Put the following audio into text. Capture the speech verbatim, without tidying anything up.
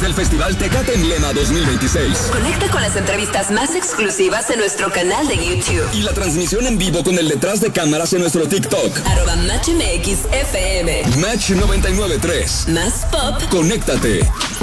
desde el Festival Tecate Emblema dos mil veintiséis. Conecta con las entrevistas más exclusivas en nuestro canal de YouTube. Y la transmisión en vivo con el detrás de cámaras en nuestro TikTok. Arroba Match M X F M. Match noventa y nueve punto tres. Más pop. Conéctate.